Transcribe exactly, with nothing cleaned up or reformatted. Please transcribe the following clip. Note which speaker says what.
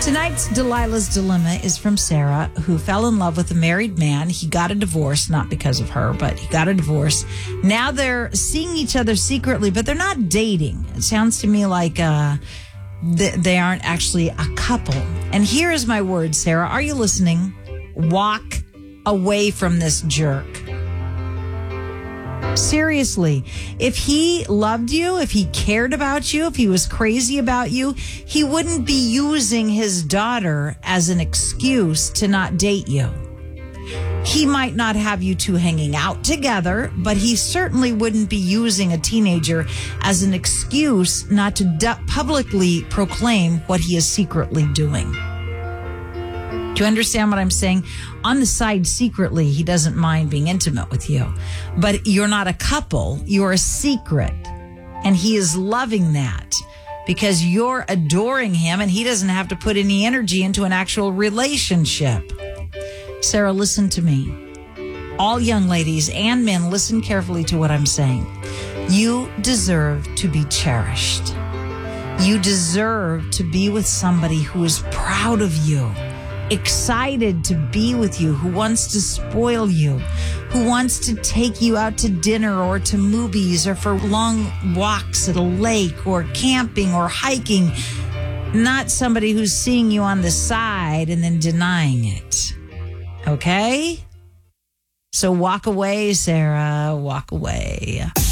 Speaker 1: Tonight's Delilah's Dilemma is from Sarah, who fell in love with a married man. He got a divorce, not because of her, but he got a divorce. Now they're seeing each other secretly, but they're not dating. It sounds to me like uh, th- they aren't actually a couple. And here is my word, Sarah. Are you listening? Walk away from this jerk. Seriously, if he loved you, if he cared about you, if he was crazy about you, he wouldn't be using his daughter as an excuse to not date you. He might not have you two hanging out together, but he certainly wouldn't be using a teenager as an excuse not to du- publicly proclaim what he is secretly doing. Do you understand what I'm saying? On the side, secretly, he doesn't mind being intimate with you. But you're not a couple. You're a secret. And he is loving that because you're adoring him and he doesn't have to put any energy into an actual relationship. Sarah, listen to me. All young ladies and men, listen carefully to what I'm saying. You deserve to be cherished. You deserve to be with somebody who is proud of you, excited to be with you, who wants to spoil you, who wants to take you out to dinner or to movies or for long walks at a lake or camping or hiking. Not somebody who's seeing you on the side and then denying it. Okay? So walk away, Sarah. Walk away.